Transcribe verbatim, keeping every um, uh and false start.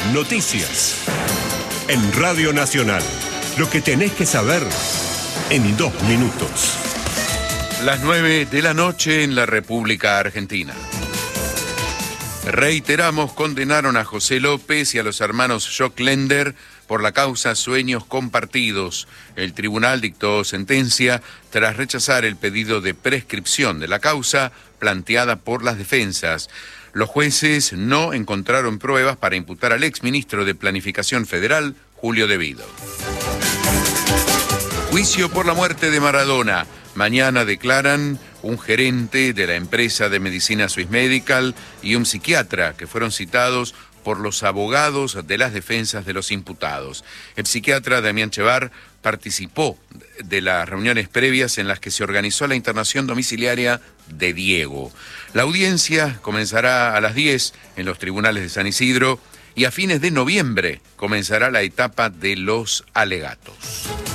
Noticias. En Radio Nacional. Lo que tenés que saber en dos minutos. Las nueve de la noche en la República Argentina. Reiteramos, condenaron a José López y a los hermanos Joclender por la causa Sueños Compartidos. El tribunal dictó sentencia tras rechazar el pedido de prescripción de la causa planteada por las defensas. Los jueces no encontraron pruebas para imputar al exministro de Planificación Federal, Julio De Vido. Juicio por la muerte de Maradona. Mañana declaran un gerente de la empresa de medicina Swiss Medical y un psiquiatra que fueron citados por los abogados de las defensas de los imputados. El psiquiatra Damián Chevar participó de las reuniones previas en las que se organizó la internación domiciliaria de Diego. La audiencia comenzará a las diez en los tribunales de San Isidro y a fines de noviembre comenzará la etapa de los alegatos.